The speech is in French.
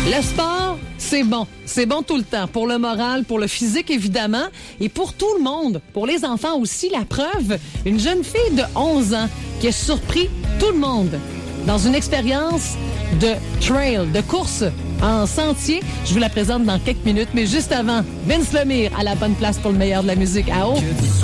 Le sport, c'est bon. C'est bon tout le temps. Pour le moral, pour le physique, évidemment, et pour tout le monde. Pour les enfants aussi, la preuve, une jeune fille de 11 ans qui a surpris tout le monde dans une expérience de trail, de course en sentier. Je vous la présente dans quelques minutes, mais juste avant, Vince Lemire à la bonne place pour le meilleur de la musique à haut.